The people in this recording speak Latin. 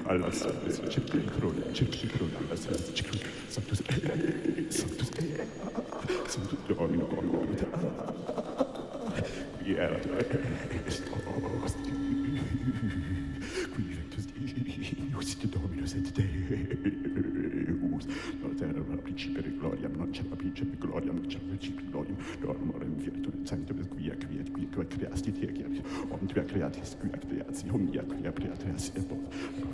alla salvezza, cerchi di crolla, alla salvezza, Sanctus Domino, Beat est hosti, qui ventus Deus, Dominus et Deus, non terra principere gloriam, non c'è la principe gloriam, non c'è la principe gloriam, dormorem virtutem sanctum quia creasti te, omnia creatis, quia creatio, omnia quia creatis, et